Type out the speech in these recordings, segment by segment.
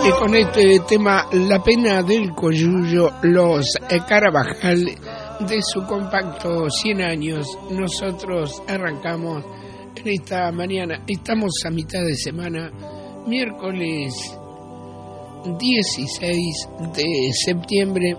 Y con este tema, La pena del Coyullo, los Carabajal, de su compacto 100 años, nosotros arrancamos en esta mañana. Estamos a mitad de semana, miércoles 16 de septiembre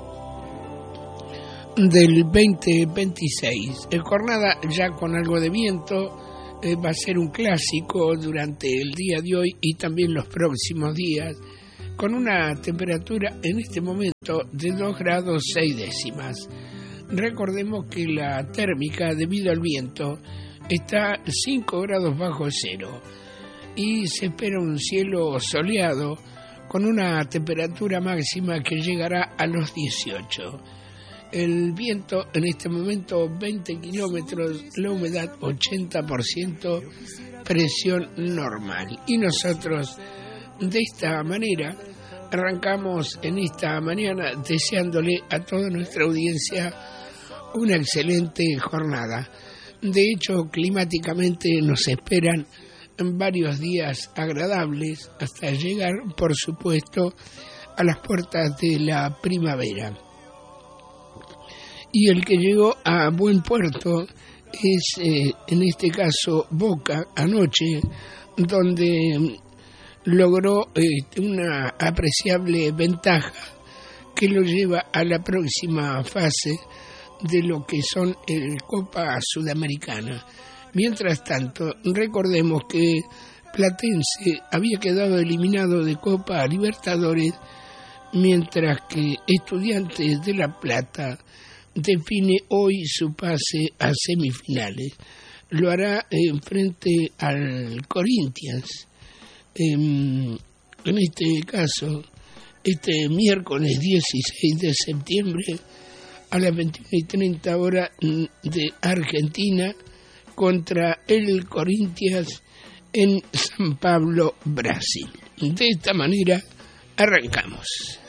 del 2026. Jornada ya con algo de viento. Va a ser un clásico durante el día de hoy y también los próximos días, con una temperatura en este momento de 2 grados 6 décimas. Recordemos que la térmica, debido al viento, está 5 grados bajo cero y se espera un cielo soleado con una temperatura máxima que llegará a los 18. El viento en este momento 20 kilómetros, la humedad 80%, presión normal. Y nosotros de esta manera arrancamos en esta mañana deseándole a toda nuestra audiencia una excelente jornada. De hecho, climáticamente nos esperan varios días agradables hasta llegar, por supuesto, a las puertas de la primavera. Y el que llegó a buen puerto es, en este caso, Boca, anoche, donde logró una apreciable ventaja que lo lleva a la próxima fase de lo que son el Copa Sudamericana. Mientras tanto, recordemos que Platense había quedado eliminado de Copa Libertadores, mientras que Estudiantes de La Plata define hoy su pase a semifinales. Lo hará frente al Corinthians. En este caso, este miércoles 16 de septiembre a las 21:30 horas de Argentina, contra el Corinthians en San Pablo, Brasil. De esta manera arrancamos.